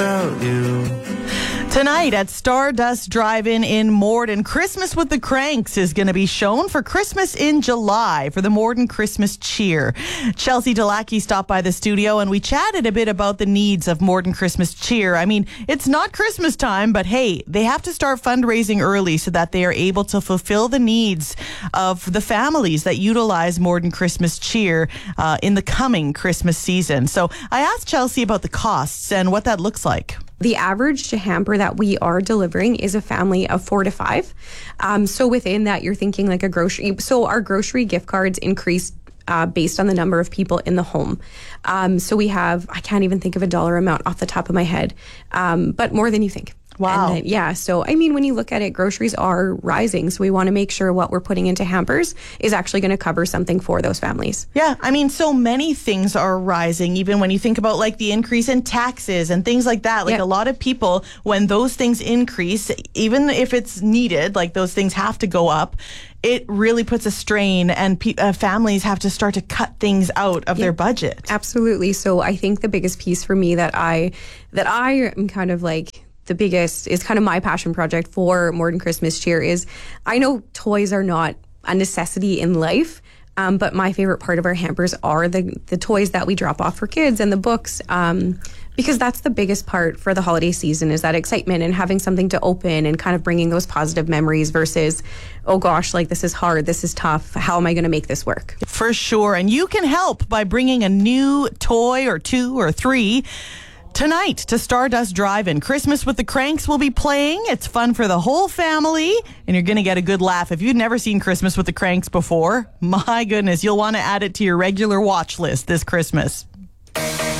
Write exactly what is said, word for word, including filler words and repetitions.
without you. Tonight at Stardust Drive-In in Morden, Christmas with the Cranks is going to be shown for Christmas in July for the Morden Christmas Cheer. Chelsea Delacki stopped by the studio and we chatted a bit about the needs of Morden Christmas Cheer. I mean, it's not Christmas time, but hey, they have to start fundraising early so that they are able to fulfill the needs of the families that utilize Morden Christmas Cheer uh, in the coming Christmas season. So I asked Chelsea about the costs and what that looks like. The average hamper that we are delivering is a family of four to five. Um, so within that, you're thinking like a grocery. So our grocery gift cards increase uh, based on the number of people in the home. Um, so we have, I can't even think of a dollar amount off the top of my head, um, but more than you think. Wow. And then, yeah. So, I mean, when you look at it, groceries are rising. So we want to make sure what we're putting into hampers is actually going to cover something for those families. Yeah. I mean, so many things are rising, even when you think about like the increase in taxes and things like that. Like yeah. a lot of people, when those things increase, even if it's needed, like those things have to go up, it really puts a strain and pe- uh, families have to start to cut things out of yeah. their budget. Absolutely. So I think the biggest piece for me that I, that I am kind of like, the biggest is kind of my passion project for Morden Christmas Cheer is I know toys are not a necessity in life, um, but my favorite part of our hampers are the the toys that we drop off for kids and the books, um, because that's the biggest part for the holiday season is that excitement and having something to open and kind of bringing those positive memories versus, oh gosh, like this is hard, this is tough, how am I going to make this work? For sure. And you can help by bringing a new toy or two or three tonight to Stardust Drive-In. Christmas with the Cranks will be playing. It's fun for the whole family, and you're going to get a good laugh. If you've never seen Christmas with the Cranks before, my goodness, you'll want to add it to your regular watch list this Christmas.